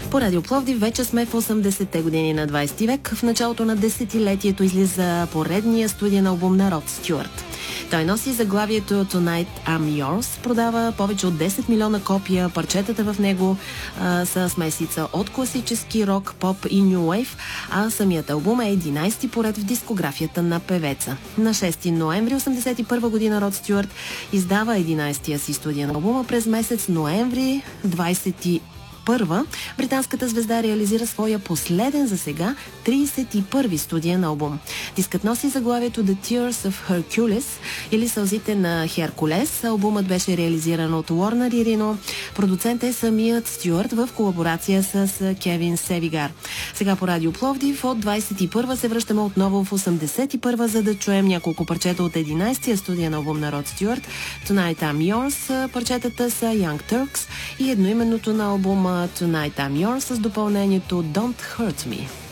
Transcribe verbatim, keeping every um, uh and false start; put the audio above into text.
По Радио Пловдив вече сме в осемдесетте години на двадесети век. В началото на десетилетието излиза поредния студиен албум на Род Стюарт. Той носи заглавието Tonight I'm Yours, продава повече от десет милиона копия, парчетата в него а, са смесица от класически рок, поп и ню уейв, а самият албум е единадесети поред в дискографията на певеца. На шести ноември осемдесет и първа година Род Стюарт издава единадесетия си студиен албум, а през месец ноември двадесет и първа британската звезда реализира своя последен за сега тридесет и първи студиен албум. Дискът носи заглавието The Tears of Hercules или Сълзите на Херкулес. Албумът беше реализиран от Уорнер и Рино. Продуцент е самият Стюарт в колаборация с Кевин Севигар. Сега по Радио Пловдив от двадесет и първа се връщаме отново в осемдесет и първа, за да чуем няколко парчета от единадесетия студиен албум на Род Стюарт Tonight I'm Yours. Парчетата са Young Turks и едноименното на албума Tonight I'm Yours с допълнението Don't Hurt Me.